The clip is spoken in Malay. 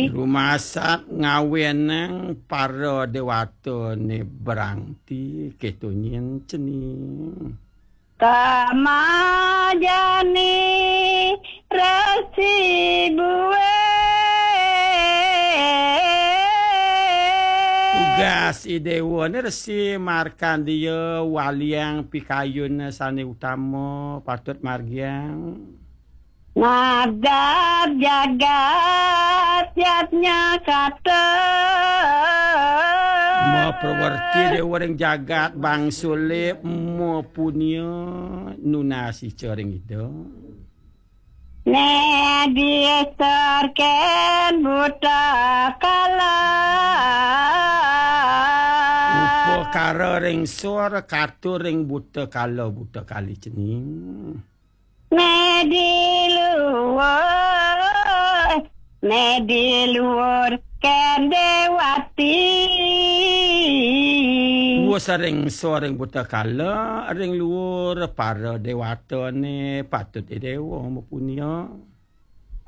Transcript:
Rumasak ngawenang para dewata ni berangti ketunyin cening. Kamajani rasi buwe. Tugas idewa ni resi markan dia waliang pikayun sani utama patut margiang. Nadab jagat jatnya kata. Mo perwerti dia orang jagat bang sulip mo punya nunasi cering itu. Ne dia terken buta kala. Upo kara ring suara katu ring buta kala buta kali cening. Ne di luar ken dewati. Dua sering suara ring buta kala ring luar para dewata ni patut dewa mo punya.